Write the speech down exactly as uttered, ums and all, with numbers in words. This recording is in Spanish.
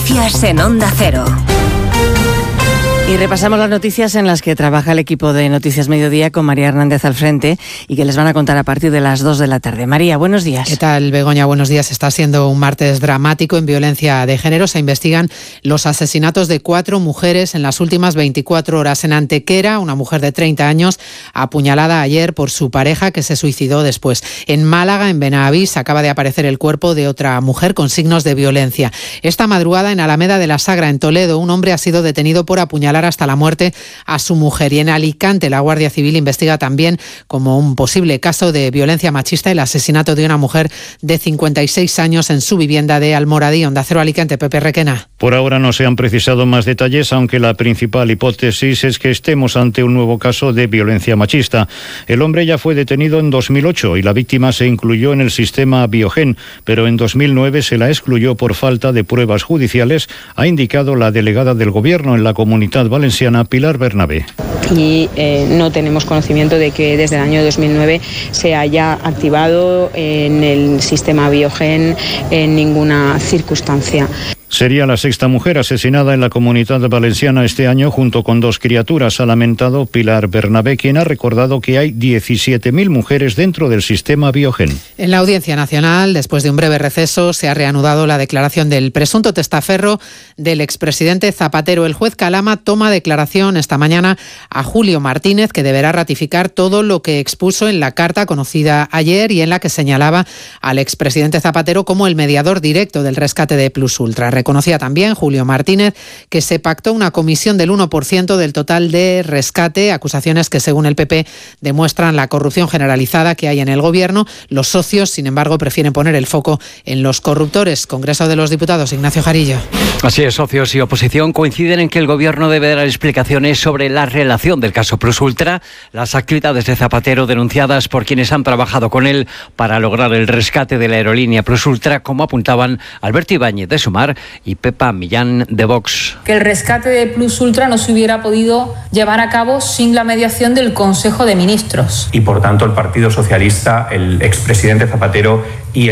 Noticias en Onda Cero. Y repasamos las noticias en las que trabaja el equipo de Noticias Mediodía con María Hernández al frente y que les van a contar a partir de las dos de la tarde. María, buenos días. ¿Qué tal, Begoña? Buenos días. Está siendo un martes dramático en violencia de género. Se investigan los asesinatos de cuatro mujeres en las últimas veinticuatro horas. En Antequera, una mujer de treinta años apuñalada ayer por su pareja que se suicidó después. En Málaga, en Benavís, acaba de aparecer el cuerpo de otra mujer con signos de violencia. Esta madrugada, en Alameda de la Sagra, en Toledo, un hombre ha sido detenido por apuñalar hasta la muerte a su mujer. Y en Alicante, la Guardia Civil investiga también como un posible caso de violencia machista el asesinato de una mujer de cincuenta y seis años en su vivienda de Almoradí. Onda Cero Alicante, Pepe Requena. Por ahora no se han precisado más detalles, aunque la principal hipótesis es que estemos ante un nuevo caso de violencia machista. El hombre ya fue detenido en dos mil ocho y la víctima se incluyó en el sistema Biogen, pero en dos mil nueve se la excluyó por falta de pruebas judiciales, ha indicado la delegada del Gobierno en la Comunidad Valenciana, Pilar Bernabé. Y eh, no tenemos conocimiento de que desde el año dos mil nueve se haya activado en el sistema Biogen en ninguna circunstancia. Sería la sexta mujer asesinada en la Comunidad Valenciana este año junto con dos criaturas, ha lamentado Pilar Bernabé, quien ha recordado que hay diecisiete mil mujeres dentro del sistema Biogen. En la Audiencia Nacional, después de un breve receso, se ha reanudado la declaración del presunto testaferro del expresidente Zapatero. El juez Calama toma declaración esta mañana a Julio Martínez, que deberá ratificar todo lo que expuso en la carta conocida ayer y en la que señalaba al expresidente Zapatero como el mediador directo del rescate de Plus Ultra. Reconocía también Julio Martínez que se pactó una comisión del uno por ciento del total de rescate, acusaciones que según el P P demuestran la corrupción generalizada que hay en el Gobierno. Los socios, sin embargo, prefieren poner el foco en los corruptores. Congreso de los Diputados, Ignacio Jarillo. Así es, socios y oposición coinciden en que el Gobierno debe dar explicaciones sobre la relación del caso Plus Ultra, las actividades de Zapatero denunciadas por quienes han trabajado con él para lograr el rescate de la aerolínea Plus Ultra, como apuntaban Alberto Ibáñez de Sumar y Pepa Millán de Vox. Que el rescate de Plus Ultra no se hubiera podido llevar a cabo sin la mediación del Consejo de Ministros. Y por tanto el Partido Socialista, el expresidente Zapatero y el